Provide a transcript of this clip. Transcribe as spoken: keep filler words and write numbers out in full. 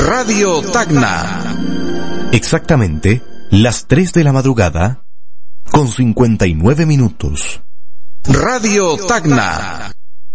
Radio Tacna. Exactamente las tres de la madrugada con cincuenta y nueve minutos. Radio Tacna.